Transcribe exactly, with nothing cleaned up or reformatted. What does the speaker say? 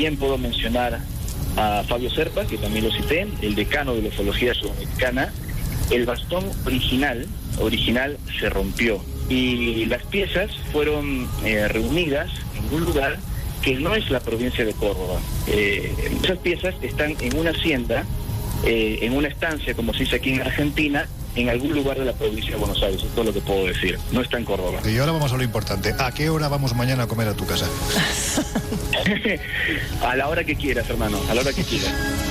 también puedo mencionar a Fabio Serpa, que también lo cité, el decano de la ufología sudamericana. El bastón original, original se rompió y las piezas fueron eh, reunidas en un lugar que no es la provincia de Córdoba. Eh, esas piezas están en una hacienda, eh, en una estancia, como se dice aquí en Argentina, en algún lugar de la provincia de Buenos Aires. Eso es todo lo que puedo decir. No está en Córdoba. Y ahora vamos a lo importante. ¿A qué hora vamos mañana a comer a tu casa? A la hora que quieras, hermano. A la hora que quieras.